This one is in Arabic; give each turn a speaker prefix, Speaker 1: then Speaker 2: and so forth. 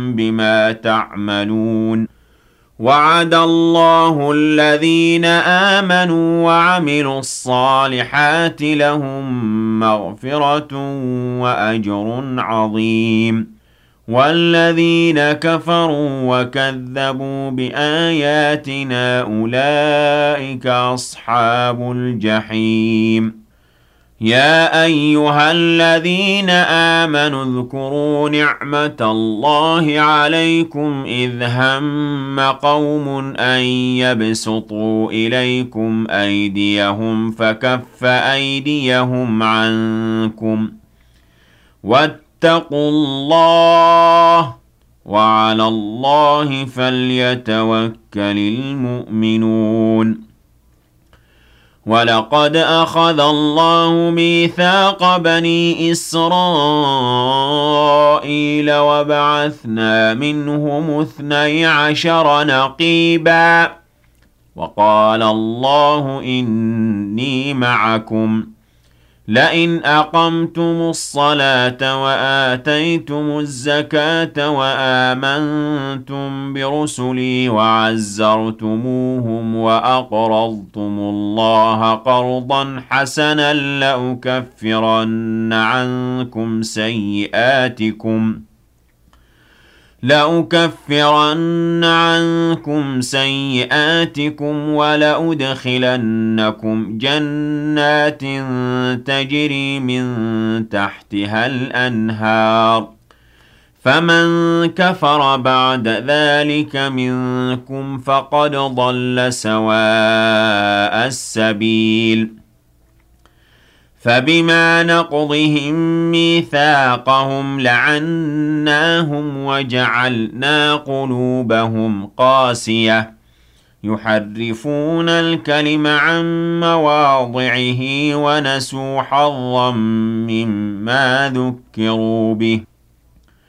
Speaker 1: بما تعملون وعد الله الذين آمنوا وعملوا الصالحات لهم مغفرة وأجر عظيم والذين كفروا وكذبوا بآياتنا أولئك أصحاب الجحيم يا أيها الذين آمنوا اذكروا نعمة الله عليكم إذ هم قوم أن يبسطوا إليكم أيديهم فكف أيديهم عنكم واتقوا الله وعلى الله فليتوكل المؤمنون ولقد أخذ الله ميثاق بني إسرائيل وبعثنا منهم 12 نقيبا وقال الله إني معكم لئن أقمتم الصلاة وآتيتم الزكاة وآمنتم برسلي وعزرتموهم وأقرضتم الله قرضا حسنا لأكفرن عنكم سيئاتكم ولأدخلنكم جنات تجري من تحتها الأنهار فمن كفر بعد ذلك منكم فقد ضل سواء السبيل فبما نقضهم ميثاقهم لعناهم وجعلنا قلوبهم قاسية يحرفون الكلم عن مواضعه ونسوا حظا مما ذكروا به